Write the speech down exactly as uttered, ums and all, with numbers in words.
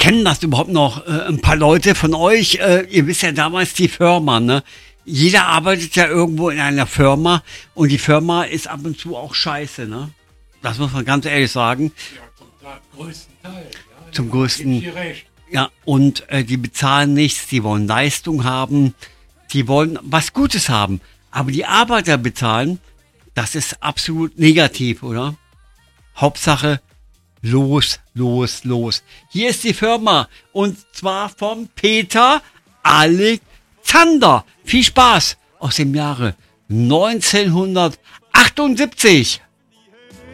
kennen das überhaupt noch äh, ein paar Leute von euch? Äh, ihr wisst ja damals die Firma, ne? Jeder arbeitet ja irgendwo in einer Firma und die Firma ist ab und zu auch scheiße, ne? Das muss man ganz ehrlich sagen. Ja, zum größten Teil. Ja, Zum ja, größten. gebe ich dir recht. Ja, und äh, die bezahlen nichts, die wollen Leistung haben, die wollen was Gutes haben. Aber die Arbeiter bezahlen, das ist absolut negativ, oder? Hauptsache, los, los, los. Hier ist die Firma und zwar vom Peter Alexander. Viel Spaß aus dem Jahre neunzehnhundertachtundsiebzig.